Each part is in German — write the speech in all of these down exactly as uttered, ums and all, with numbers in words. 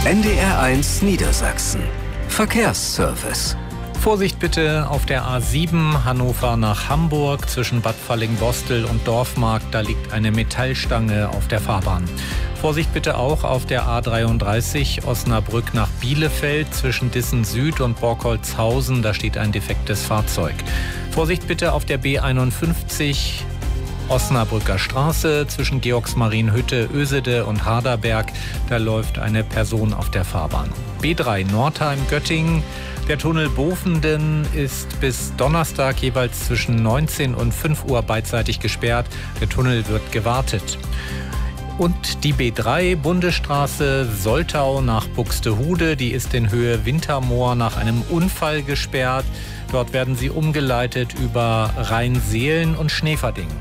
N D R eins Niedersachsen. Verkehrsservice. Vorsicht bitte auf der A sieben Hannover nach Hamburg zwischen Bad Falling-Bostel und Dorfmarkt. Da liegt eine Metallstange auf der Fahrbahn. Vorsicht bitte auch auf der A dreiunddreißig Osnabrück nach Bielefeld zwischen Dissen Süd und Borkholzhausen. Da steht ein defektes Fahrzeug. Vorsicht bitte auf der B einundfünfzig Osnabrücker Straße zwischen Georgsmarienhütte, Ösede und Harderberg. Da läuft eine Person auf der Fahrbahn. B drei Nordheim-Göttingen. Der Tunnel Bofenden ist bis Donnerstag jeweils zwischen neunzehn und fünf Uhr beidseitig gesperrt. Der Tunnel wird gewartet. Und die B drei Bundesstraße Soltau nach Buxtehude, die ist in Höhe Wintermoor nach einem Unfall gesperrt. Dort werden sie umgeleitet über Rheinseelen und Schneverdingen.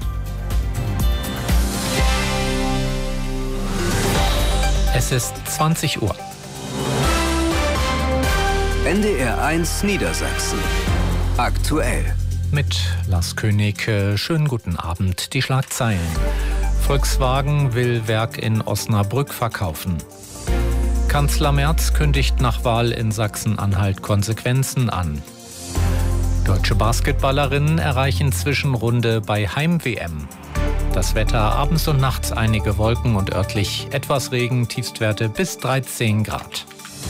Es ist zwanzig Uhr. N D R eins Niedersachsen. Aktuell. Mit Lars König. Schönen guten Abend. Die Schlagzeilen. Volkswagen will Werk in Osnabrück verkaufen. Kanzler Merz kündigt nach Wahl in Sachsen-Anhalt Konsequenzen an. Deutsche Basketballerinnen erreichen Zwischenrunde bei Heim-W M. Das Wetter abends und nachts einige Wolken und örtlich etwas Regen, Tiefstwerte bis dreizehn Grad.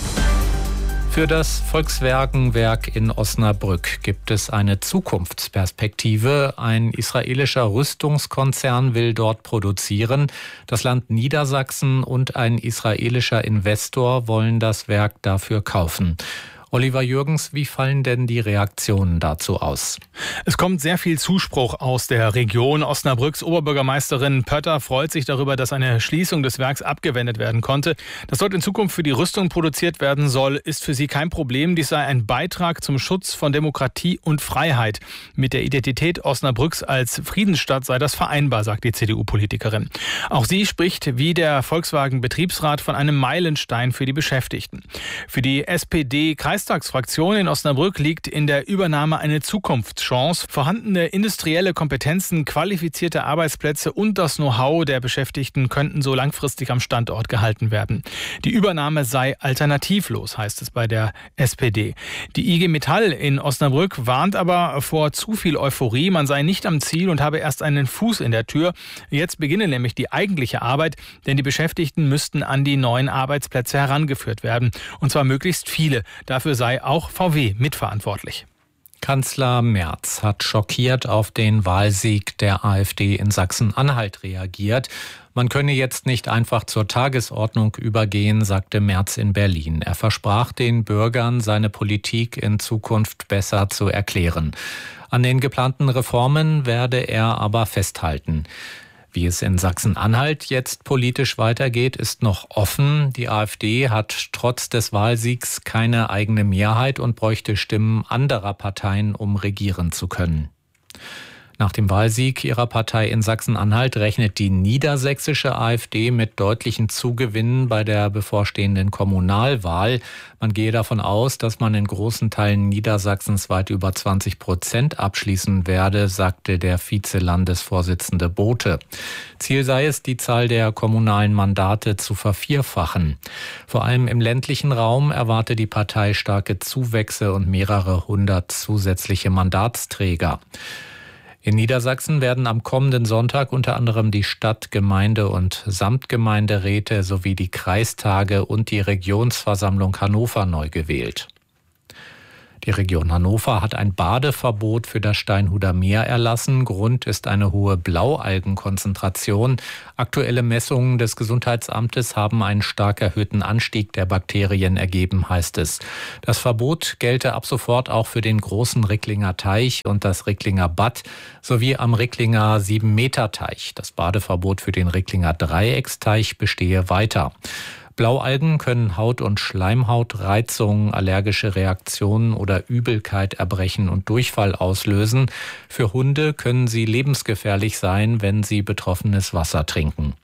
Für das Volkswagen-Werk in Osnabrück gibt es eine Zukunftsperspektive. Ein israelischer Rüstungskonzern will dort produzieren. Das Land Niedersachsen und ein israelischer Investor wollen das Werk dafür kaufen. Oliver Jürgens, wie fallen denn die Reaktionen dazu aus? Es kommt sehr viel Zuspruch aus der Region. Osnabrücks Oberbürgermeisterin Pötter freut sich darüber, dass eine Schließung des Werks abgewendet werden konnte. Das dort in Zukunft für die Rüstung produziert werden soll, ist für sie kein Problem. Dies sei ein Beitrag zum Schutz von Demokratie und Freiheit. Mit der Identität Osnabrücks als Friedensstadt sei das vereinbar, sagt die C D U-Politikerin. Auch sie spricht wie der Volkswagen-Betriebsrat von einem Meilenstein für die Beschäftigten. Für die S P D-Kreis Kreistagfraktion in Osnabrück liegt in der Übernahme eine Zukunftschance. Vorhandene industrielle Kompetenzen, qualifizierte Arbeitsplätze und das Know-how der Beschäftigten könnten so langfristig am Standort gehalten werden. Die Übernahme sei alternativlos, heißt es bei der S P D. Die I G Metall in Osnabrück warnt aber vor zu viel Euphorie. Man sei nicht am Ziel und habe erst einen Fuß in der Tür. Jetzt beginne nämlich die eigentliche Arbeit, denn die Beschäftigten müssten an die neuen Arbeitsplätze herangeführt werden. Und zwar möglichst viele. Dafür sei auch V W mitverantwortlich. Kanzler Merz hat schockiert auf den Wahlsieg der AfD in Sachsen-Anhalt reagiert. Man könne jetzt nicht einfach zur Tagesordnung übergehen, sagte Merz in Berlin. Er versprach den Bürgern, seine Politik in Zukunft besser zu erklären. An den geplanten Reformen werde er aber festhalten. Wie es in Sachsen-Anhalt jetzt politisch weitergeht, ist noch offen. Die AfD hat trotz des Wahlsiegs keine eigene Mehrheit und bräuchte Stimmen anderer Parteien, um regieren zu können. Nach dem Wahlsieg ihrer Partei in Sachsen-Anhalt rechnet die niedersächsische AfD mit deutlichen Zugewinnen bei der bevorstehenden Kommunalwahl. Man gehe davon aus, dass man in großen Teilen Niedersachsens weit über zwanzig Prozent abschließen werde, sagte der Vize-Landesvorsitzende Bote. Ziel sei es, die Zahl der kommunalen Mandate zu vervierfachen. Vor allem im ländlichen Raum erwarte die Partei starke Zuwächse und mehrere hundert zusätzliche Mandatsträger. In Niedersachsen werden am kommenden Sonntag unter anderem die Stadt-, Gemeinde- und Samtgemeinderäte sowie die Kreistage und die Regionsversammlung Hannover neu gewählt. Die Region Hannover hat ein Badeverbot für das Steinhuder Meer erlassen. Grund ist eine hohe Blaualgenkonzentration. Aktuelle Messungen des Gesundheitsamtes haben einen stark erhöhten Anstieg der Bakterien ergeben, heißt es. Das Verbot gelte ab sofort auch für den großen Ricklinger Teich und das Ricklinger Bad sowie am Ricklinger sieben-Meter-Teich. Das Badeverbot für den Ricklinger Dreiecksteich bestehe weiter. Blaualgen können Haut- und Schleimhautreizungen, allergische Reaktionen oder Übelkeit, Erbrechen und Durchfall auslösen. Für Hunde können sie lebensgefährlich sein, wenn sie betroffenes Wasser trinken.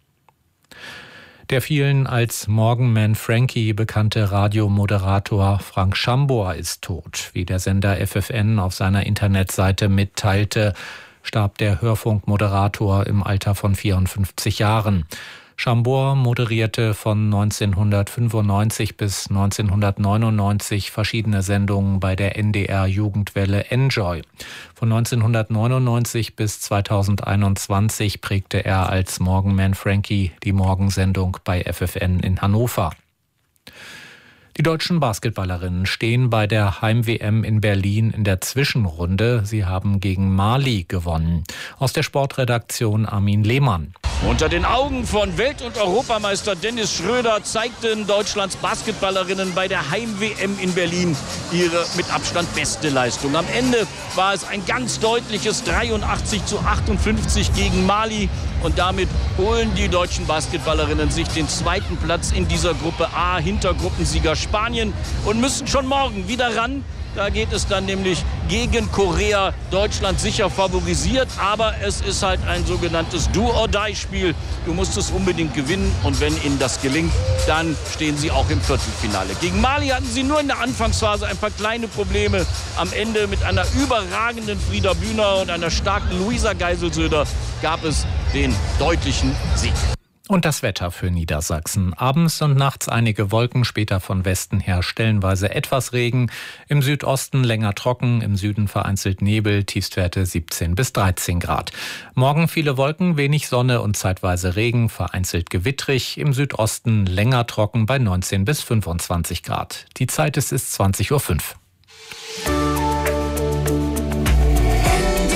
Der vielen als Morgenman Frankie bekannte Radiomoderator Frank Schambor ist tot. Wie der Sender F F N auf seiner Internetseite mitteilte, starb der Hörfunkmoderator im Alter von vierundfünfzig Jahren. Chambord moderierte von neunzehnhundertfünfundneunzig bis neunzehnhundertneunundneunzig verschiedene Sendungen bei der N D R-Jugendwelle Enjoy. Von neunzehnhundertneunundneunzig bis zweitausendeinundzwanzig prägte er als Morgenman Frankie die Morgensendung bei F F N in Hannover. Die deutschen Basketballerinnen stehen bei der Heim-W M in Berlin in der Zwischenrunde. Sie haben gegen Mali gewonnen. Aus der Sportredaktion Armin Lehmann. Unter den Augen von Welt- und Europameister Dennis Schröder zeigten Deutschlands Basketballerinnen bei der Heim-W M in Berlin ihre mit Abstand beste Leistung. Am Ende war es ein ganz deutliches dreiundachtzig zu achtundfünfzig gegen Mali. Und damit holen die deutschen Basketballerinnen sich den zweiten Platz in dieser Gruppe A hinter Gruppensieger Spanien und müssen schon morgen wieder ran. Da geht es dann nämlich gegen Korea. Deutschland sicher favorisiert, aber es ist halt ein sogenanntes Do-or-Die-Spiel. Du musst es unbedingt gewinnen und wenn ihnen das gelingt, dann stehen sie auch im Viertelfinale. Gegen Mali hatten sie nur in der Anfangsphase ein paar kleine Probleme. Am Ende mit einer überragenden Frieda Bühner und einer starken Luisa Geiselsöder gab es den deutlichen Sieg. Und das Wetter für Niedersachsen. Abends und nachts einige Wolken, später von Westen her stellenweise etwas Regen. Im Südosten länger trocken, im Süden vereinzelt Nebel, Tiefstwerte siebzehn bis dreizehn Grad. Morgen viele Wolken, wenig Sonne und zeitweise Regen, vereinzelt gewittrig. Im Südosten länger trocken bei neunzehn bis fünfundzwanzig Grad. Die Zeit ist, ist zwanzig Uhr fünf.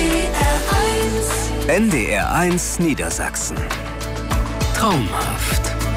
N D R eins Niedersachsen. Traumhaft.